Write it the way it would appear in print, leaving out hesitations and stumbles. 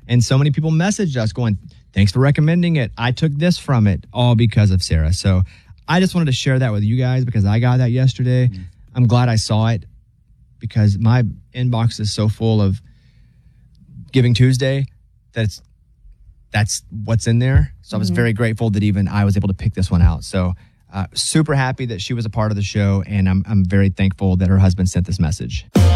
And so many people messaged us going, thanks for recommending it. I took this from it, all because of Sarah. So I just wanted to share that with you guys because I got that yesterday. I'm glad I saw it because my inbox is so full of Giving Tuesday that's what's in there. So I was very grateful that even I was able to pick this one out. So super happy that she was a part of the show, and I'm very thankful that her husband sent this message.